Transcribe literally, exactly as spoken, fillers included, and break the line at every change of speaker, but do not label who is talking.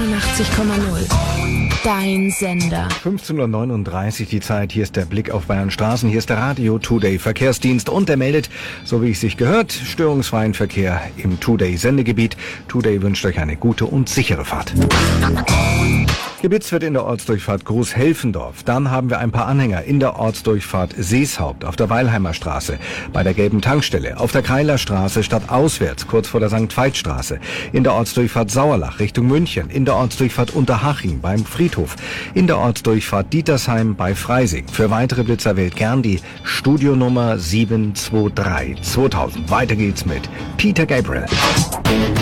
achtzig Komma null. Dein Sender.
fünfzehn Uhr neununddreißig die Zeit. Hier ist der Blick auf Bayern Straßen. Hier ist der Radio Today Verkehrsdienst und der meldet, so wie es sich gehört, störungsfreien Verkehr im Today Sendegebiet. Today wünscht euch eine gute und sichere Fahrt. Geblitzt wird in der Ortsdurchfahrt Großhelfendorf. Dann haben wir ein paar Anhänger in der Ortsdurchfahrt Seeshaupt auf der Weilheimer Straße, bei der gelben Tankstelle, auf der Kreiler Straße stadtauswärts, kurz vor der Sankt Veit Straße, in der Ortsdurchfahrt Sauerlach Richtung München, in der Ortsdurchfahrt Unterhaching beim Friedhof, in der Ortsdurchfahrt Dietersheim bei Freising. Für weitere Blitzer wählt gern die Studionummer sieben zwei drei zweitausend. Weiter geht's mit Peter Gabriel.